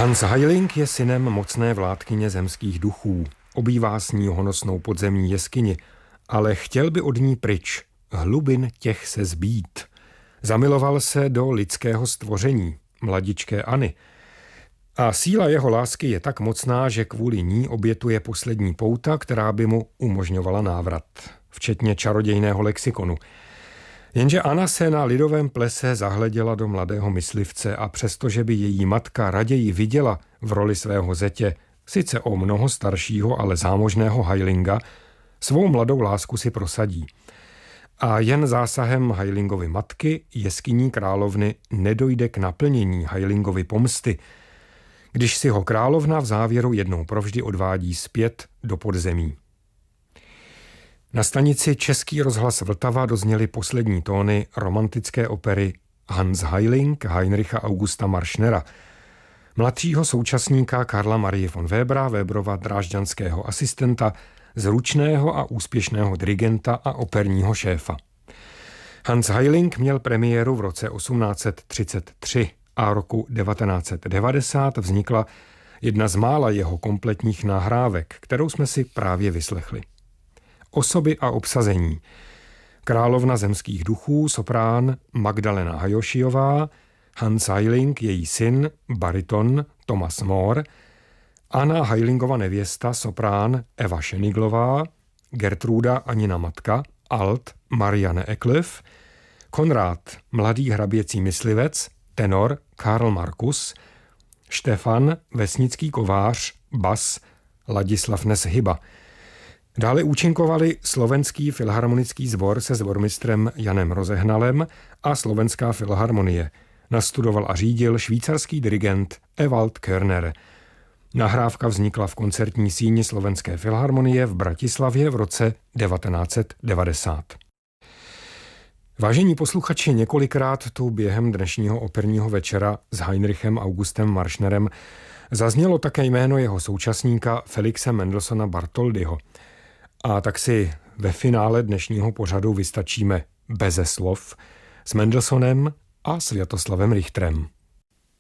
Hans Heiling je synem mocné vládkyně zemských duchů. Obývá s ní honosnou podzemní jeskyni, ale chtěl by od ní pryč, hlubin těch se zbýt. Zamiloval se do lidského stvoření, mladičké Anny. A síla jeho lásky je tak mocná, že kvůli ní obětuje poslední pouta, která by mu umožňovala návrat, včetně čarodějného lexikonu. Jenže Anna se na lidovém plese zahleděla do mladého myslivce a přestože by její matka raději viděla v roli svého zetě, sice o mnoho staršího, ale zámožného Heilinga, svou mladou lásku si prosadí. A jen zásahem Heilingovy matky, jeskyní královny, nedojde k naplnění Heilingovy pomsty, když si ho královna v závěru jednou provždy odvádí zpět do podzemí. Na stanici Český rozhlas Vltava dozněly poslední tóny romantické opery Hans Heiling Heinricha Augusta Marschnera, mladšího současníka Karla Marie von Webera, Weberova drážďanského asistenta, zručného a úspěšného dirigenta a operního šéfa. Hans Heiling měl premiéru v roce 1833 a roku 1990 vznikla jedna z mála jeho kompletních nahrávek, kterou jsme si právě vyslechli. Osoby a obsazení. Královna zemských duchů, soprán Magdalena Hajošiová, Hans Heiling, její syn, bariton Thomas Mohr, Anna Heilingova nevěsta, soprán Eva Scheniglová, Gertruda Anina matka, alt Marianne Eklöf, Konrád, mladý hraběcí myslivec, tenor Karl Markus, Štefan, vesnický kovář, bas Ladislav Neshyba. Dále účinkovali Slovenský filharmonický sbor se sbormistrem Janem Rozehnalem a Slovenská filharmonie. Nastudoval a řídil švýcarský dirigent Ewald Körner. Nahrávka vznikla v koncertní síni Slovenské filharmonie v Bratislavě v roce 1990. Vážení posluchači, několikrát tu během dnešního operního večera s Heinrichem Augustem Marschnerem zaznělo také jméno jeho současníka Felixe Mendelssohna Bartholdyho. A tak si ve finále dnešního pořadu vystačíme beze slov s Mendelssohnem a Sviatoslavem Richterem.